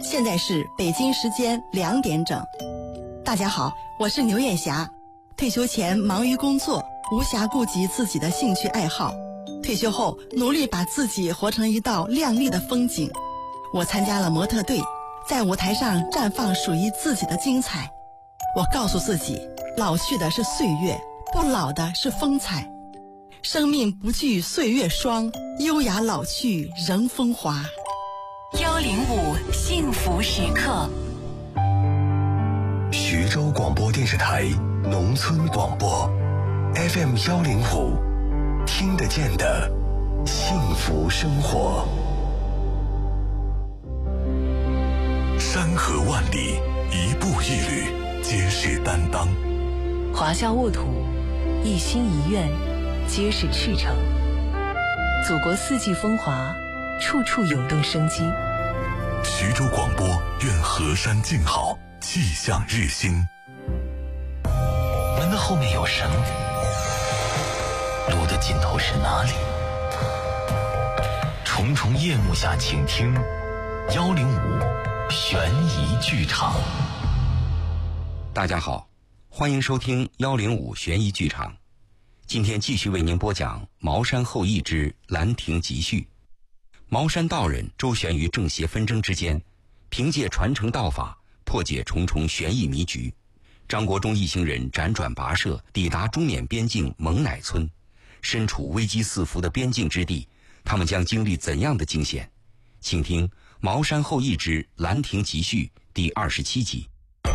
现在是北京时间2点整。大家好，我是牛艳霞。退休前忙于工作，无暇顾及自己的兴趣爱好。退休后努力把自己活成一道亮丽的风景。我参加了模特队，在舞台上绽放属于自己的精彩。我告诉自己，老去的是岁月，不老的是风采。生命不惧岁月霜，优雅老去仍风华。 105幸福时刻， 徐州广播电视台农村广播 FM 105，听得见的幸福生活。山河万里，一步一履，皆是担当； 华夏沃土，一心一愿，皆是赤诚。祖国四季风华，处处涌动生机。 徐州广播愿河山静好，气象日新。 门的后面有神，路的尽头是哪里？重重夜幕下，请听105悬疑剧场。 大家好，欢迎收听105悬疑剧场。今天继续为您播讲《茅山后裔之兰亭集序》。茅山道人周旋于正邪纷争之间，凭借传承道法破解重重悬疑迷局。张国忠一行人辗转跋涉，抵达中缅边境勐乃村。身处危机四伏的边境之地，他们将经历怎样的惊险？请听《茅山后裔之兰亭集序》第27集。